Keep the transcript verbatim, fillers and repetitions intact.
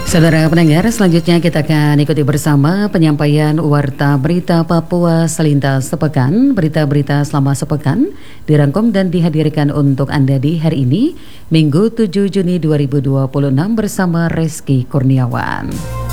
Saudara pendengar, selanjutnya kita akan ikuti bersama penyampaian Warta Berita Papua selintas sepekan. Berita-berita selama sepekan dirangkum dan dihadirkan untuk Anda di hari ini, Minggu tujuh Juni dua ribu dua puluh enam bersama Reski Kurniawan.